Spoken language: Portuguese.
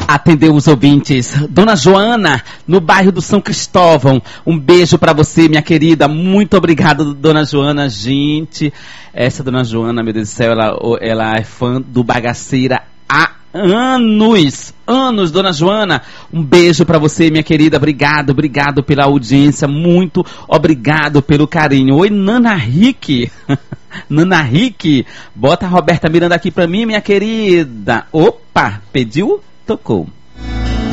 atender os ouvintes. Dona Joana, no bairro do São Cristóvão. Um beijo pra você, minha querida. Muito obrigado, Dona Joana. Gente, essa Dona Joana, meu Deus do céu, ela é fã do Bagaceira há anos, Dona Joana. Um beijo pra você, minha querida. Obrigado pela audiência. Muito obrigado pelo carinho. Oi, Nana Rick. Nana Rick, bota a Roberta Miranda aqui pra mim, minha querida. Opa, pediu? Tocou.